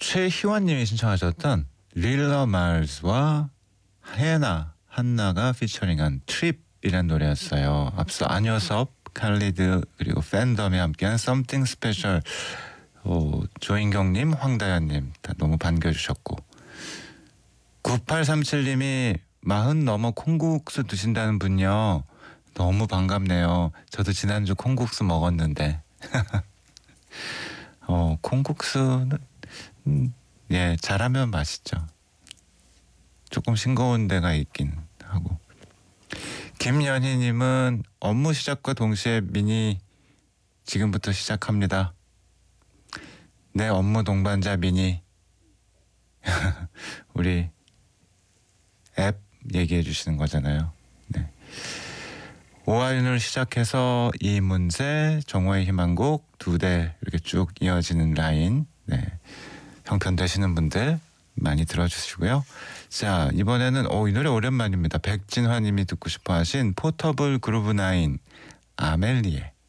최희원님이 신청하셨던 릴러 마일스와 한나가 피처링한 트립이란 노래였어요. 앞서 안효섭, 칼리드 그리고 팬덤이 함께한 Something Special. 조인경님, 황다연님 다 너무 반겨주셨고 9837님이 40 넘어 콩국수 드신다는 분요. 너무 반갑네요. 저도 지난주 콩국수 먹었는데 콩국수는 예 잘하면 맛있죠. 조금 싱거운 데가 있긴 하고. 김연희님은 업무 시작과 동시에 미니 지금부터 시작합니다. 내 업무 동반자 미니. 우리 앱 얘기해 주시는 거잖아요. 네. 오하윤을 시작해서 이문세, 정호의 희망곡 2대 이렇게 쭉 이어지는 라인. 네. 형편 되시는 분들 많이 들어주시고요. 자, 이번에는 이 노래 오랜만입니다. 백진화님이 듣고 싶어 하신 포터블 그루브 9 아멜리에.